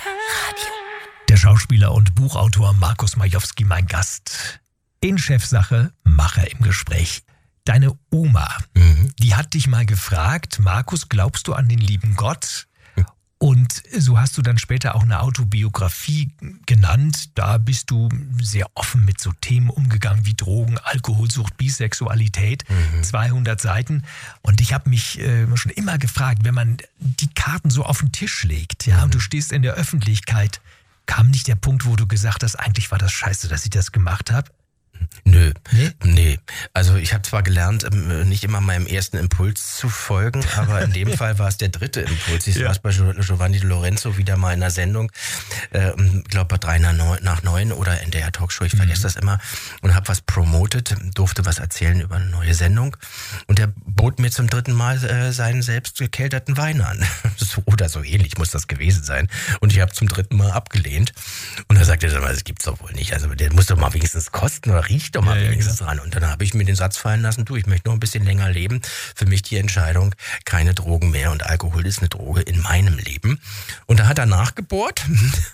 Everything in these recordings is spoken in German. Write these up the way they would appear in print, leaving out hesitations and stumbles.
Radio. Der Schauspieler und Buchautor Markus Majowski, mein Gast. In Chefsache, Macher im Gespräch. Deine Oma, die hat dich mal gefragt, Markus, glaubst du an den lieben Gott? Und so hast du dann später auch eine Autobiografie genannt. Da bist du sehr offen mit so Themen umgegangen wie Drogen, Alkoholsucht, Bisexualität. 200 Seiten. Und ich habe mich schon immer gefragt, wenn man die Karten so auf den Tisch legt, ja, und du stehst in der Öffentlichkeit, kam nicht der Punkt, wo du gesagt hast, eigentlich war das scheiße, dass ich das gemacht habe? Nö, nee. Also ich habe zwar gelernt, nicht immer meinem ersten Impuls zu folgen, aber in dem Fall war es der dritte Impuls. Ich saß bei Giovanni Di Lorenzo wieder mal in einer Sendung, glaube bei 3 nach 9 oder in der Talkshow, ich vergesse das immer, und habe was promotet, durfte was erzählen über eine neue Sendung und der bot mir zum dritten Mal seinen selbst gekelterten Wein an. So oder so ähnlich muss das gewesen sein. Und ich habe zum dritten Mal abgelehnt und er sagte, das gibt's doch wohl nicht. Also der muss doch mal wenigstens kosten oder riecht doch mal wenigstens dran. Und dann habe ich mir den Satz fallen lassen, ich möchte noch ein bisschen länger leben. Für mich die Entscheidung, keine Drogen mehr und Alkohol ist eine Droge in meinem Leben. Und da hat er nachgebohrt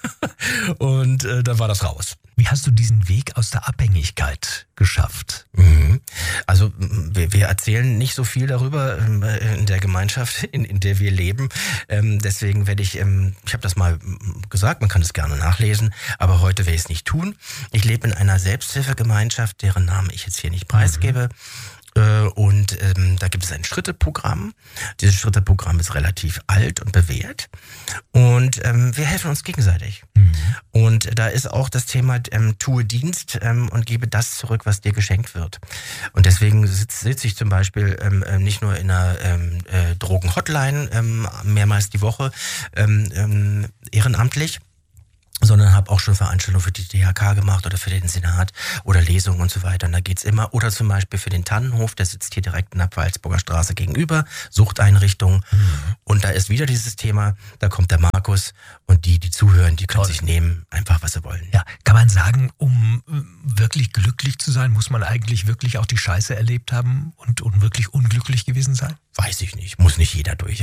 und dann war das raus. Wie hast du diesen Weg aus der Abhängigkeit geschafft? Also wir erzählen nicht so viel darüber in der Gemeinschaft, in der wir leben. Deswegen werde ich habe das mal gesagt, man kann es gerne nachlesen, aber heute werde ich es nicht tun. Ich lebe in einer Selbsthilfegemeinschaft, deren Namen ich jetzt hier nicht preisgebe. Und da gibt es ein Schritteprogramm. Dieses Schritteprogramm ist relativ alt und bewährt. Und wir helfen uns gegenseitig. Und da ist auch das Thema, tue Dienst und gebe das zurück, was dir geschenkt wird. Und deswegen sitze ich zum Beispiel nicht nur in einer Drogen-Hotline mehrmals die Woche ehrenamtlich, sondern habe auch schon Veranstaltungen für die DHK gemacht oder für den Senat oder Lesungen und so weiter. Und da geht's immer. Oder zum Beispiel für den Tannenhof, der sitzt hier direkt in der Pfalzburger Straße gegenüber, Suchteinrichtung. Und da ist wieder dieses Thema, da kommt der Markus und die zuhören, die können sich nehmen, einfach was sie wollen. Ja, kann man sagen, um wirklich glücklich zu sein, muss man eigentlich wirklich auch die Scheiße erlebt haben und wirklich unglücklich gewesen sein? Weiß ich nicht, muss nicht jeder durch.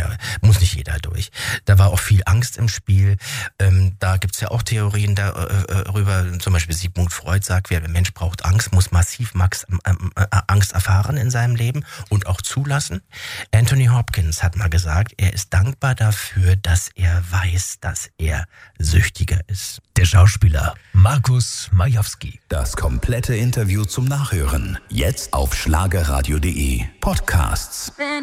Da war auch viel Angst im Spiel. Da gibt's ja auch Theorien darüber. Zum Beispiel Sigmund Freud sagt, wer Mensch braucht Angst, muss massiv Angst erfahren in seinem Leben und auch zulassen. Anthony Hopkins hat mal gesagt, er ist dankbar dafür, dass er weiß, dass er süchtiger ist. Der Schauspieler Markus Majowski. Das komplette Interview zum Nachhören. Jetzt auf schlagerradio.de. Podcasts.